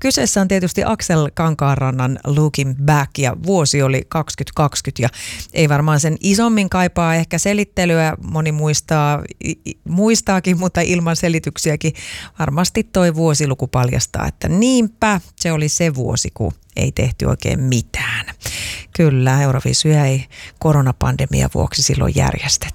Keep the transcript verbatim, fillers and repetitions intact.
kyseessä on tietysti Aksel Kankaanrannan Looking Back ja vuosi oli kaksituhattakaksikymmentä ja ei varmaan sen isommin kaipaa ehkä selittelyä. Moni muistaa, muistaakin, mutta ilman selityksiäkin varmasti toi vuosiluku paljastaa, että niinpä se oli se vuosi, kun ei tehty oikein mitään. Kyllä, Euroviisuja ei koronapandemian vuoksi silloin järjestetty.